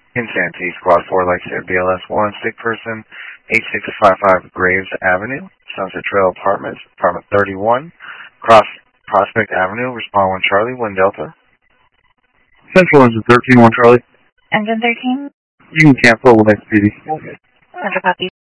Insanity, Squad 4, like I said, BLS 1, sick person, 8655 Graves Avenue, Sunset Trail Apartments, Apartment 31, Cross Prospect Avenue, respond 1 Charlie, 1 Delta. Central Engine 13, 1 Charlie. Engine 13? You can cancel with XPD. Roger, copy.